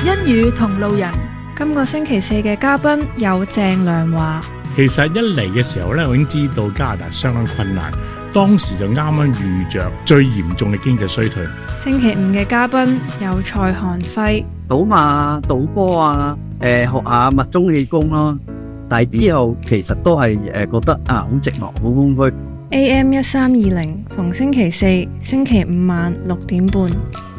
欣宇同路人。 今個星期四嘅嘉賓有鄭良華。 其實一嚟嘅時候咧，我已經知道加拿大相當困難，當時就啱啱遇着最嚴重嘅經濟衰退。 星期五嘅嘉賓有蔡漢輝。 賭馬、賭波啊，學下密宗氣功咯。但係之後其實都係覺得好寂寞，好空虛。 AM 1320，逢星期四、星期五晚6點半。